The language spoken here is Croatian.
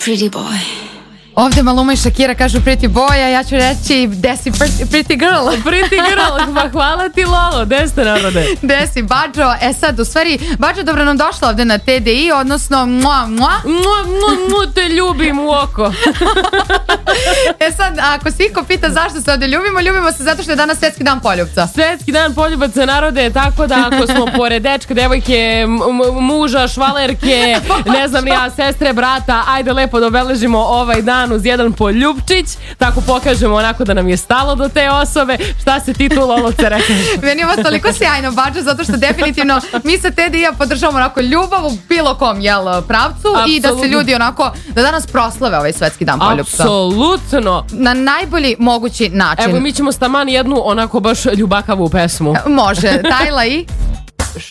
Pretty boy. Ovde Maluma i Shakira kažu pretty boy, a ja ću reći desi pretty girl. Pretty girl, pa hvala ti Lolo, gde ste narode? Desi, Bađo, sad u stvari, Bađo, dobro nam došla ovde na TDI, odnosno Te ljubim u oko. Sad, ako se iko pita zašto se ovde ljubimo se zato što je danas Svetski dan poljubca. Svetski dan poljubaca narode, tako da ako smo pored dečka, devojke, muža, švalerke, ne znam ni ja, sestre, brata, ajde lepo da obeležimo ovaj dan uz jedan poljubčić, tako pokažemo onako da nam je stalo do te osobe. Šta se ti tu, Loloce, rekaš? Meni je ovo toliko sjajno, Bađo, zato što definitivno mi sa TDI-a podržavamo onako ljubav u bilo kom pravcu. Absolutno. I da se ljudi onako, da danas proslave ovaj Svetski dan poljubca. Apsolutno. Na najbolji mogući način. Evo, mi ćemo s taman jednu onako baš ljubakavu pesmu. Može, Tajla i...